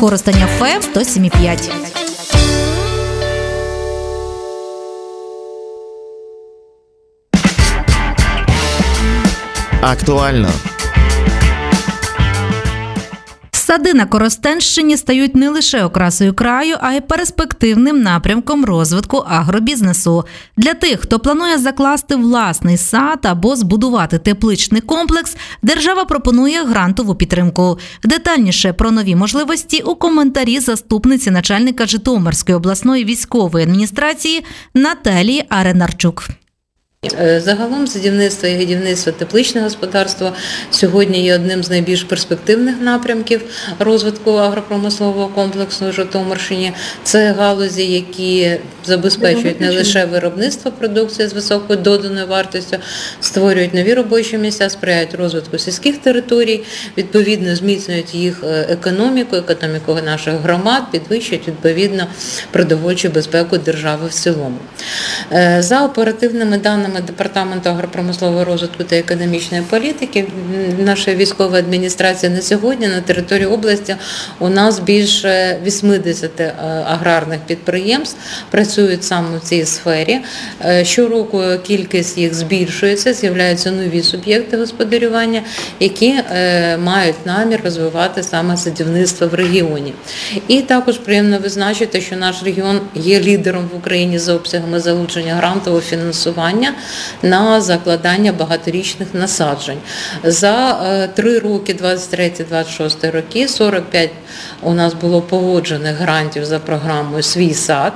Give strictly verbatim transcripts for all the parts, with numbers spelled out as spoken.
Коростень еф ем сто сім і п'ять. Актуально. Сади на Коростенщині стають не лише окрасою краю, а й перспективним напрямком розвитку агробізнесу. Для тих, хто планує закласти власний сад або збудувати тепличний комплекс, держава пропонує грантову підтримку. Детальніше про нові можливості у коментарі заступниці начальника Житомирської обласної військової адміністрації Наталії Аренарчук. Загалом садівництво і годівництво, тепличне господарство сьогодні є одним з найбільш перспективних напрямків розвитку агропромислового комплексу у Житомирщині. Це галузі, які забезпечують не лише виробництво продукції з високою доданою вартістю, створюють нові робочі місця, сприяють розвитку сільських територій, відповідно зміцнюють їх економіку, економіку наших громад, підвищують відповідно продовольчу безпеку держави в цілому. За оперативними даними Департаменту агропромислового розвитку та економічної політики нашої військової адміністрації на сьогодні на території області у нас більше вісімдесят аграрних підприємств працюють саме в цій сфері. Щороку кількість їх збільшується, з'являються нові суб'єкти господарювання, які мають намір розвивати саме садівництво в регіоні. І також приємно відзначити, що наш регіон є лідером в Україні за обсягами залучення грантового фінансування на закладання багаторічних насаджень. За три роки, двадцять третій - двадцять шостий роки, сорок п'ять у нас було погоджених грантів за програмою «Свій сад».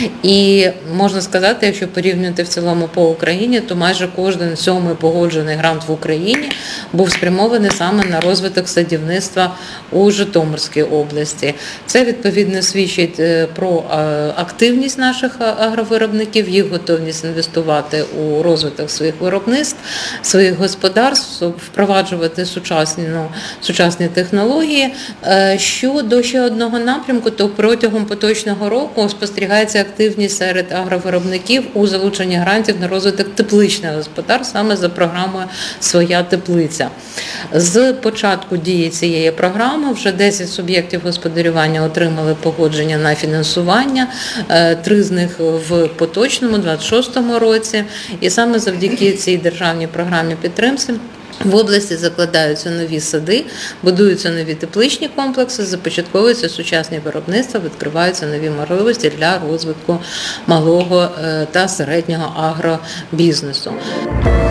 І можна сказати, якщо порівнювати в цілому по Україні, то майже кожен сьомий погоджений грант в Україні був спрямований саме на розвиток садівництва у Житомирській області. Це відповідно свідчить про активність наших агровиробників, їх готовність інвестувати у розвиток своїх виробництв, своїх господарств, впроваджувати сучасні, ну, сучасні технології. Щодо ще одного напрямку, то протягом поточного року спостерігається активність серед агровиробників у залученні грантів на розвиток тепличних господарств саме за програмою «Своя теплиця». З початку дії цієї програми вже десять суб'єктів господарювання отримали погодження на фінансування, три з них в поточному, двадцять шостому році. І саме завдяки цій державній програмі підтримки в області закладаються нові сади, будуються нові тепличні комплекси, започатковуються сучасні виробництва, відкриваються нові можливості для розвитку малого та середнього агробізнесу.